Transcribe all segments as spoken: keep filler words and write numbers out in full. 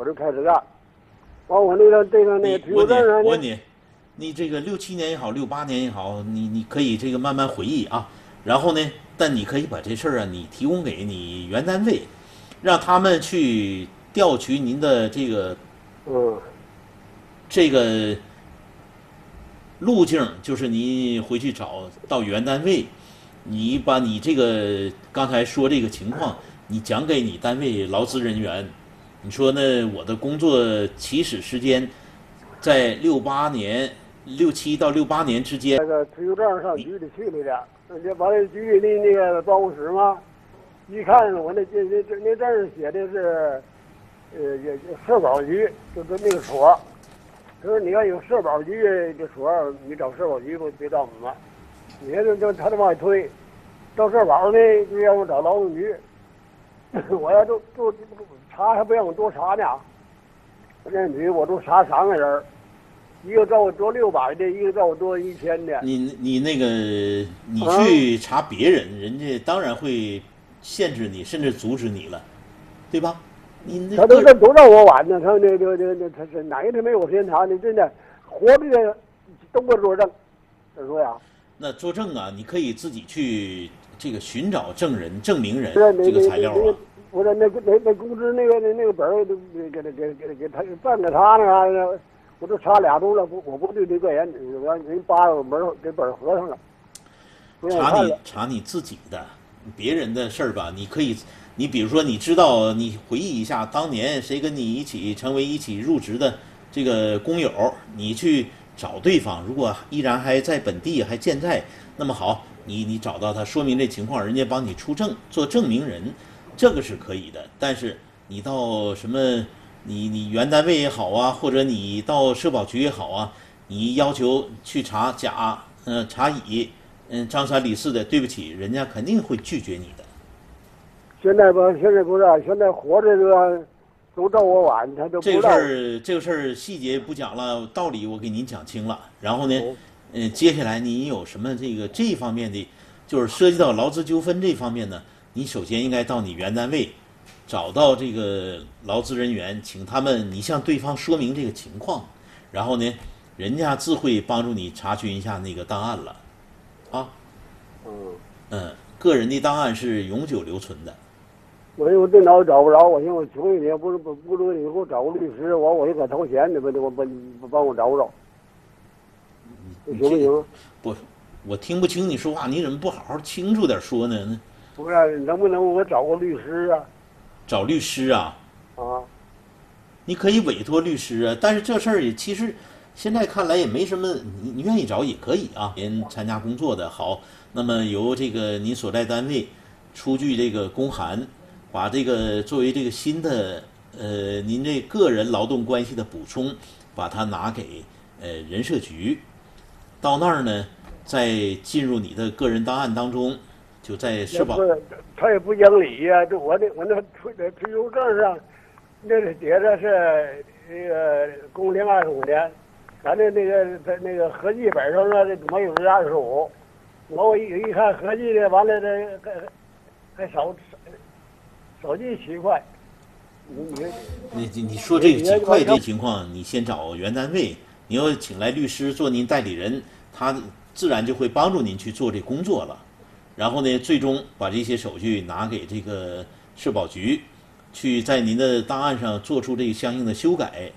我就开始干。完我那个这个那个居住证上， 我问你，你这个六七年也好，六八年也好，你你可以这个慢慢回忆啊。然后呢，但你可以把这事儿啊，你提供给你原单位，让他们去调取您的这个， 嗯， 这个路径，就是你回去找到原单位，你把你这个刚才说这个情况，你讲给你单位劳资人员。你说呢？我的工作起始时间在六八年、六七到六八年之间。 那个退休证上局里去来的，那完了局里的那个办公室嘛，一看我那这这那证上写的是，呃，社保局，就是那个所。他说你要有社保局的所，你找社保局不别找我们了。你看这这他就往外推，到社保呢就让我找劳动局。我要都都查，还不让我多查呢。那女我都查三个人，一个找我多六百的，一个找我多一千的。 你你那个你去查别人，嗯、人家当然会限制你，甚至阻止你了，对吧？你那他都都让我晚呢，他那那那那他是哪一天没有时间查呢？真的活着的都给我作证，他说呀。 那作证啊，你可以自己去。这个寻找证人、证明人这个材料啊， 我说那那那工资那个那那个本儿都给给给给给他办给他呢，我都查俩周了，不我不对这个人，让人扒了门给本儿合上了。 查你查你自己的，别人的事儿吧，你可以，你比如说你知道，你回忆一下当年谁跟你一起成为一起入职的这个工友，你去找对方，如果依然还在本地还健在，那么好。你你找到他，说明这情况，人家帮你出证做证明人，这个是可以的。但是你到什么，你你原单位也好啊，或者你到社保局也好啊，你要求去查甲，嗯、呃、查乙，嗯张三李四的，对不起，人家肯定会拒绝你的。 现在吧，现在不是，现在活着这个都照我晚，他都不知道。 这个事儿，这个事儿细节不讲了，道理我给您讲清了。然后呢？哦嗯，接下来你有什么这个这方面的，就是涉及到劳资纠纷这方面呢？你首先应该到你原单位，找到这个劳资人员，请他们你向对方说明这个情况，然后呢，人家自会帮助你查询一下那个档案了，啊， 嗯嗯，个人的档案是永久留存的。 我我电脑找不着，我寻思我求你，不是不不如你给我找个律师，我我也给掏钱，你不我不不帮我找找。行不行？ 不，我听不清你说话，你怎么不好好清楚点说呢？ 不是，能不能我找个律师啊？ 找律师啊？ 啊， 你可以委托律师啊，但是这事儿也其实现在看来也没什么，你你愿意找也可以啊。您参加工作的好，那么由这个您所在单位出具这个公函，把这个作为这个新的呃您这个人劳动关系的补充，把它拿给呃人社局。到那儿呢，再进入你的个人档案当中，就在社保。 他也不讲理呀、啊！这我那我那退退休证上，那是写的是那个工龄二十五年，咱的那个在那个合计本上呢，这没有是二十五。我一一看合计的，完了这还还少少进七块。你你你你说这个几块这情况，你先找原单位。你要请来律师做您代理人，他自然就会帮助您去做这工作了。然后呢，最终把这些手续拿给这个社保局，去在您的档案上做出这个相应的修改。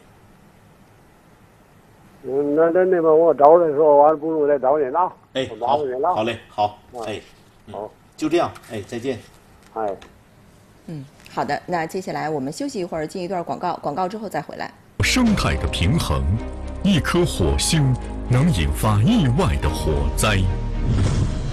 嗯，那那那边我找的时候，完了不如再找你了。 哎，好，好嘞，好，哎， 好， 就这样，哎，再见。 哎， 嗯，好的，那接下来我们休息一会儿，进一段广告，广告之后再回来。 生态的平衡。一颗火星能引发意外的火灾。